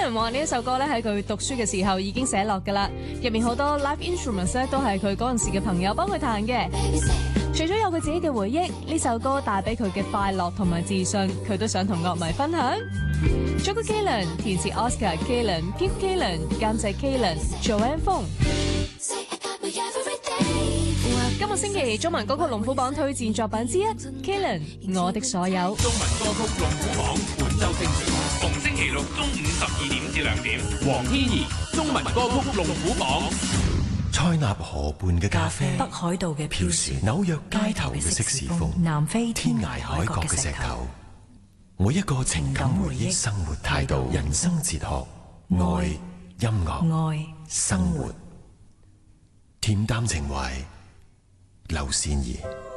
Kalen 話呢一首歌咧喺佢讀書嘅時候已經寫落㗎啦，入面好多 live instruments 咧都係佢嗰陣時嘅朋友幫佢彈嘅。除咗有佢自己嘅回憶，呢首歌帶俾佢嘅快樂同埋自信，佢都想同樂迷分享。作曲 Kalen， 填詞 Oscar Kalen， 編曲 Kalen， 監製 Kalen，Joanne Fong。今個星期中文歌曲龍虎榜推薦作品之一 Kalen 我的所有。 中文歌曲龍虎榜本周精選，逢星期六中午12點至2點。黃天怡中文歌曲龍虎榜。 塞納河畔嘅咖啡， 北海道嘅飄雪， 紐約街頭嘅色士風， 南非天涯海角嘅石頭，每一個情感回憶，生活態度，人生哲學，愛音樂， 愛生活，恬淡情懷，劉善儀。